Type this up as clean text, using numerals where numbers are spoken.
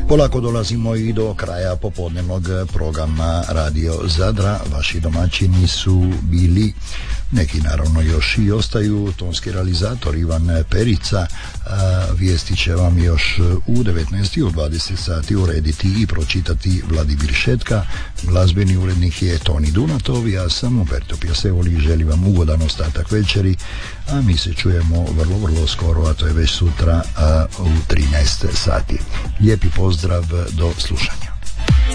Polako dolazimo i do kraja popodnevnog programa Radio Zadra. Vaši domaćini su bili, neki naravno još i ostaju, tonski realizator Ivan Perica. Vijesti će vam još u 19. i u 20 sati urediti i pročitati Vladimir Šetka. Glazbeni urednik je Toni Dunatov, ja sam Umberto Piasevoli i želim vam ugodan ostatak večeri, a mi se čujemo vrlo skoro, a to je već sutra u 13 sati. Lijepi pozdrav, do slušanja.